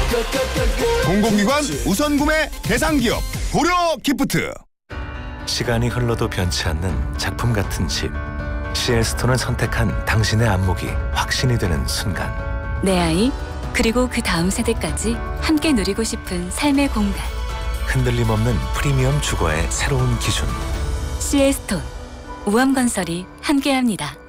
공공기관 우선구매 대상기업 고려기프트. 시간이 흘러도 변치 않는 작품 같은 집. CL스톤을 선택한 당신의 안목이 확신이 되는 순간. 내 아이, 그리고 그 다음 세대까지 함께 누리고 싶은 삶의 공간. 흔들림 없는 프리미엄 주거의 새로운 기준. CL스톤, 우암건설이 함께합니다.